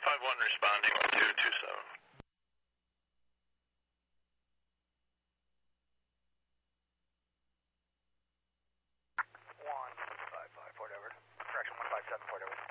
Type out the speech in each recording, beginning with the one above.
151 responding to 227. 155 Fort Edward. Correction, 157 Fort Edward.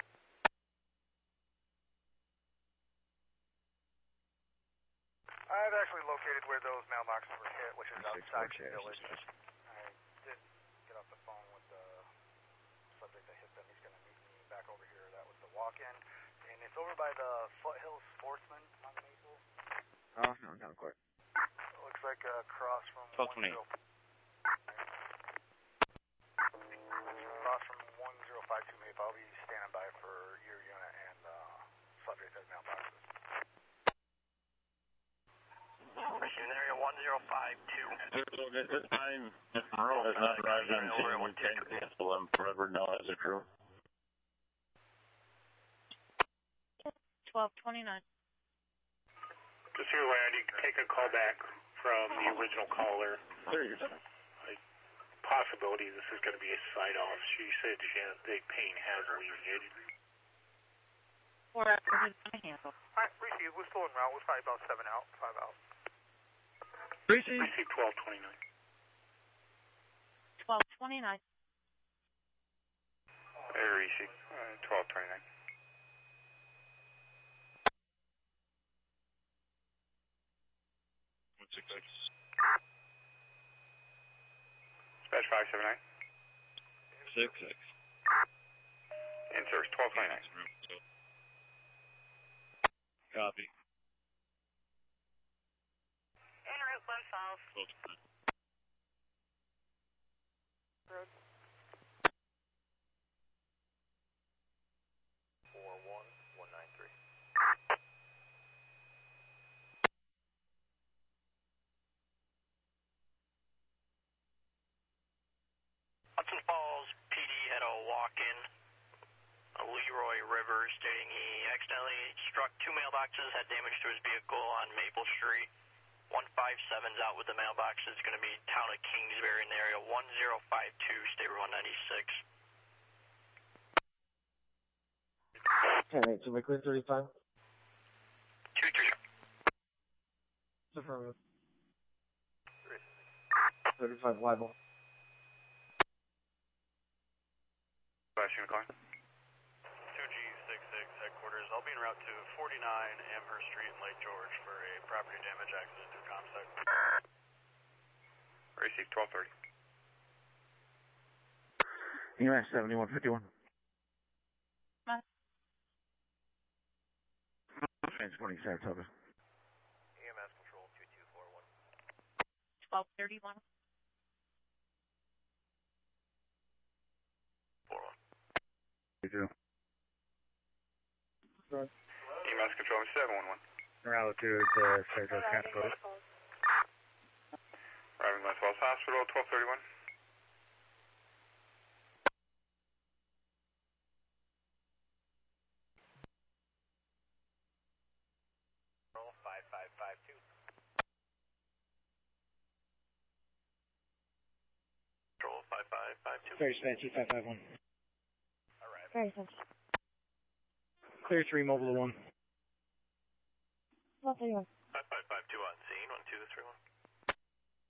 I've actually located where those mailboxes were hit, which is outside the village. I did get off the phone with the subject that hit them. He's going to meet me back over here. That was the walk-in. And it's over by the Foothills Sportsman on Maple. Oh, no, not quite. It looks like across from 1220. Across from 1052 Maple. I'll be standing by for your unit and subject at mailboxes. Receiving area 1052. At this time, Mr. Monroe has not arrived on scene. We can cancel them forever now as a crew. 1229. Just here, Larry, you can take a call back from the original caller. There you go. Possibility this is going to be a side-off. She said the pain has alleviated. 4 hours is going to handle. Alright, receive. We're still en route. We're probably about 7 out, 5 out. Receive 1229. 1229. Receive 1229. Dispatch 579. 66. Insert 1229. Copy. En route 1 Falls. Road. 41193. Hudson Falls PD had a walk-in, Leroy Rivers, stating he accidentally struck 2 mailboxes, had damage to his vehicle on Maple Street. 157's out with the mailbox. It's going to be town of Kingsbury in the area. 1052, State Route 196. 10-8, so we clear 35? 230. Affirmative. 35 libel. Flashing the car. 2G66 headquarters. I'll be en route to 49 Amherst Street in Lake George for a property damage accident to Comstock. Receive 1230. EMS 7151. Transporting Saratoga. EMS control 2241. 1231. 41. You do. EMS control 711. Altitude, Saratoga County Code. Arriving West Wells Hospital 1231. Control 5552. Control 5552. Very Spanty 551. Alright. Very sense. Clear 3, mobile 1. 1231.